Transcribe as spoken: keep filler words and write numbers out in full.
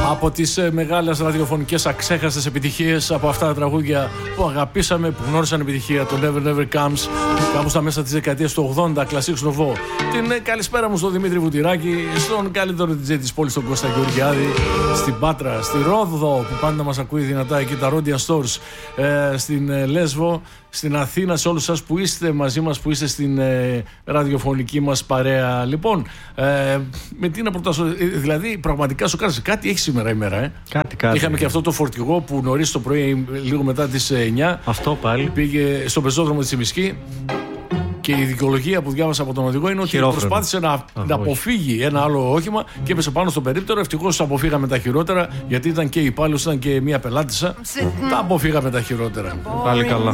Από τις ε, μεγάλες ραδιοφωνικές αξέχαστες επιτυχίες, από αυτά τα τραγούδια που αγαπήσαμε, που γνώρισαν επιτυχία, το Never Never Comes, κάπου στα μέσα της δεκαετίας του ογδόντα, Classics Nouveau. Την ε, καλησπέρα μου στον Δημήτρη Βουτυράκη, στον καλύτερο ντι τζέι της πόλης, τον Κώστα Γεωργιάδη, στην Πάτρα, στη Ρόδο που πάντα μας ακούει δυνατά εκεί, τα Rodian Stores, ε, στην ε, Λέσβο, στην Αθήνα, σε όλους σας που είστε μαζί μας, που είστε στην ε, ραδιοφωνική μας παρέα. Λοιπόν, ε, με τι να προτάσω, ε, δηλαδή πραγματικά σου κάνεις κάτι, έχει σήμερα ημέρα, ε. Κάτι, κάτι. Είχαμε και αυτό το φορτηγό που νωρίς το πρωί, λίγο μετά τις εννιά, αυτό πάλι πήγε στον πεζόδρομο της Ημισκή. Και η δικαιολογία που διάβασα από τον οδηγό είναι ότι χειρόφρενο. προσπάθησε να, να αποφύγει ένα άλλο όχημα και έπεσε πάνω στο περίπτερο. Ευτυχώς αποφύγαμε τα χειρότερα, γιατί ήταν και υπάλληλος, ήταν και μία πελάτησα. Τα αποφύγαμε τα χειρότερα. Πάλι καλά.